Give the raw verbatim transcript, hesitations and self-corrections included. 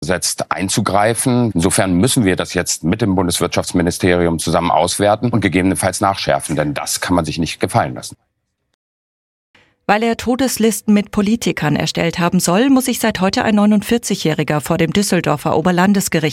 setzt, einzugreifen. Insofern müssen wir das jetzt mit dem Bundeswirtschaftsministerium zusammen auswerten und gegebenenfalls nachschärfen, denn das kann man sich nicht gefallen lassen. Weil er Todeslisten mit Politikern erstellt haben soll, muss sich seit heute ein neunundvierzigjähriger vor dem Düsseldorfer Oberlandesgericht